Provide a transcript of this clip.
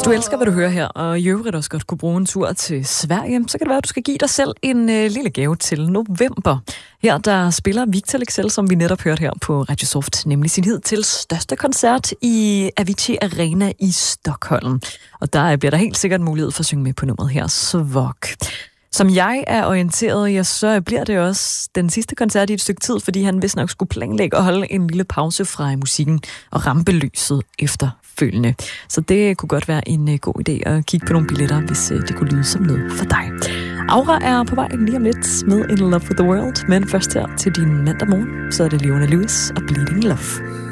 du elsker, hvad du hører her, og i øvrigt også godt kunne bruge en tur til Sverige, så kan det være, at du skal give dig selv en lille gave til november. Her der spiller Victor Leksell, som vi netop hørte her på Radio Soft, nemlig sin hidtil største koncert i Avicii Arena i Stockholm. Og der bliver der helt sikkert mulighed for at synge med på nummeret her, Svog. Som jeg er orienteret, ja, så bliver det også den sidste koncert i et stykke tid, fordi han vist nok skulle planlægge at holde en lille pause fra musikken og rampelyset efterfølgende. Så det kunne godt være en god idé at kigge på nogle billetter, hvis det kunne lyde som noget for dig. Aura er på vej lige om lidt med In Love with the World, men først her til din mandag morgen, så er det Leona Lewis og Bleeding Love.